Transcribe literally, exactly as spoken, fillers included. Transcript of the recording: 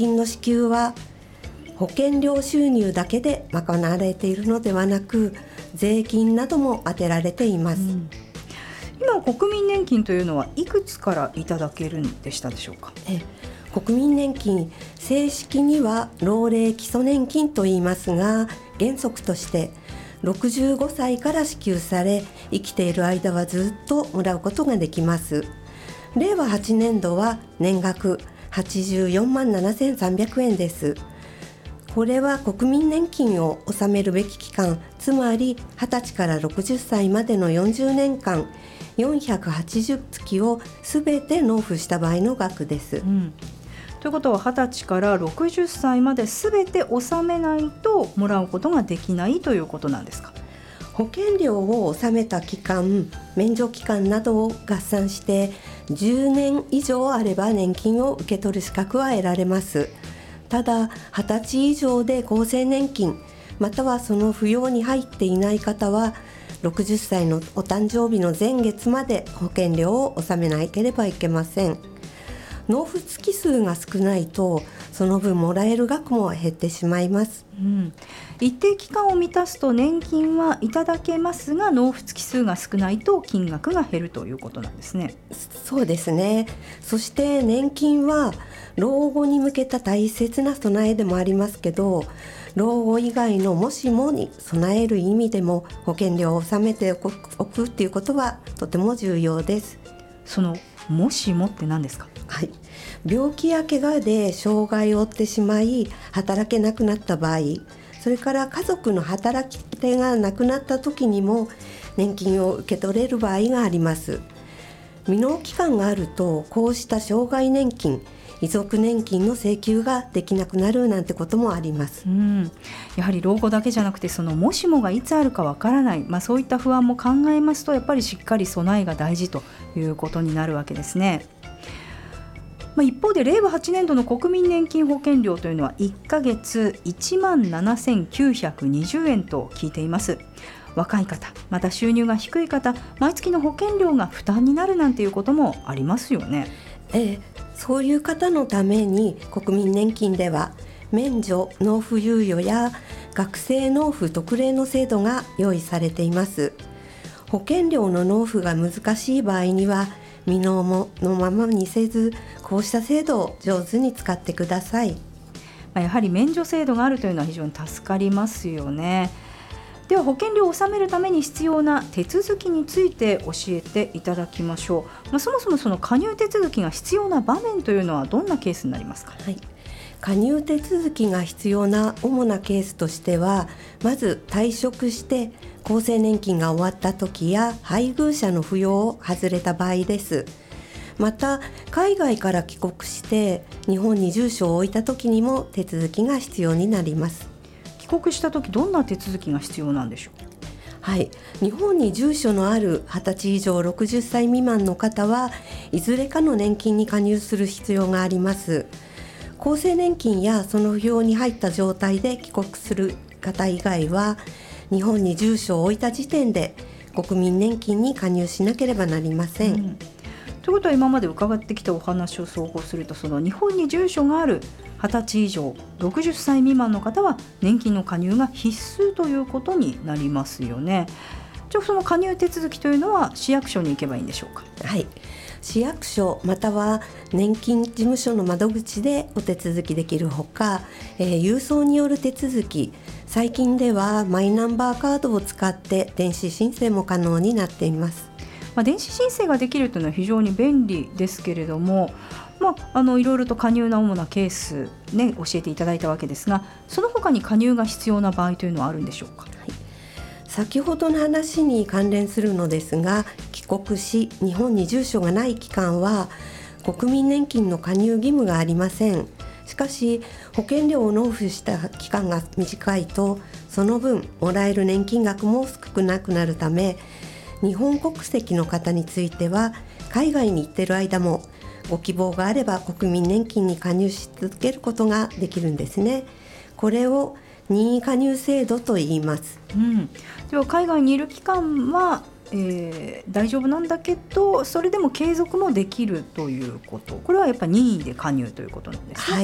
金の支給は保険料収入だけで賄われているのではなく、税金なども充てられています、うん、 今国民年金というのはいくつからいただけるんでしたでしょうか。 え国民年金、正式には老齢基礎年金と言いますが、原則としてろくじゅうごさいから支給され、生きている間はずっともらうことができます。れいわはちねんどは年額はちじゅうよんまんななせんさんびゃくえんです。これは国民年金を納めるべき期間、つまりはたちからろくじゅっさいまでのよんじゅうねんかん、よんひゃくはちじゅうつきをすべて納付した場合の額です、うん、 ということははたちからろくじゅっさいまで全て納めないともらうことができないということなんですか。 保険料を納めた期間、免除期間などを合算してじゅうねん以上あれば年金を受け取る資格は得られます。ただはたち以上で厚生年金またはその扶養に入っていない方は、ろくじゅっさいのお誕生日の前月まで保険料を納めなければいけません。納付月数が少ないとその分もらえる額も減ってしまいます、 うん、一定期間を満たすと年金はいただけますが、納付月数が少ないと金額が減るということなんですね。 そうですね。そして年金は老後に向けた大切な備えでもありますけど、老後以外のもしもに備える意味でも保険料を納めておくっていうことはとても重要です。 そのもしもって何ですか。 はい、病気や怪我で障害を負ってしまい働けなくなった場合、それから家族の働き手がなくなった時にも年金を受け取れる場合があります。未納期間があるとこうした障害年金、遺族年金の請求ができなくなるなんてこともあります、 うん、やはり老後だけじゃなくて、そのもしもがいつあるかわからない、まあ、そういった不安も考えますと、やっぱりしっかり備えが大事ということになるわけですね。まあ、一方でれいわはちねんどの国民年金保険料というのはいっかげついちまんななせんきゅうひゃくにじゅうえんと聞いています。若い方、また収入が低い方、毎月の保険料が負担になるなんていうこともありますよね。 ええ、そういう方のために国民年金では免除納付猶予や学生納付特例の制度が用意されています。保険料の納付が難しい場合には未納ものままにせず、こうした制度を上手に使ってください。 やはり免除制度があるというのは非常に助かりますよね。では保険料を納めるために必要な手続きについて教えていただきましょう。まあ、そもそもその加入手続きが必要な場面というのはどんなケースになりますか。 はい、加入手続きが必要な主なケースとしては、まず退職して厚生年金が終わった時や配偶者の扶養を外れた場合です。また海外から帰国して日本に住所を置いた時にも手続きが必要になります。 帰国した時どんな手続きが必要なんでしょう。 はい、日本に住所のあるはたち以上ろくじゅっさい未満の方はいずれかの年金に加入する必要があります。厚生年金やその扶養に入った状態で帰国する方以外は日本に住所を置いた時点で国民年金に加入しなければなりません、うん、 ということは今まで伺ってきたお話を総合すると、その日本に住所があるはたち以上ろくじゅっさい未満の方は年金の加入が必須ということになりますよね。じゃあその加入手続きというのは市役所に行けばいいんでしょうか。 はい、市役所または年金事務所の窓口でお手続きできるほか、えー、郵送による手続き、最近ではマイナンバーカードを使って電子申請も可能になっています。 まあ、電子申請ができるというのは非常に便利ですけれども、まあ、あのいろいろと加入な主なケース、ね、教えていただいたわけですが、その他に加入が必要な場合というのはあるんでしょうか。はい、 先ほどの話に関連するのですが、帰国し日本に住所がない期間は国民年金の加入義務がありません。しかし保険料を納付した期間が短いとその分もらえる年金額も少なくなるため、日本国籍の方については海外に行っている間もご希望があれば国民年金に加入し続けることができるんですね。これを任意加入制度と言います、 うん、では海外にいる期間は、えー、大丈夫なんだけど、それでも継続もできるということ、これはやっぱり任意で加入ということなんですね。 はい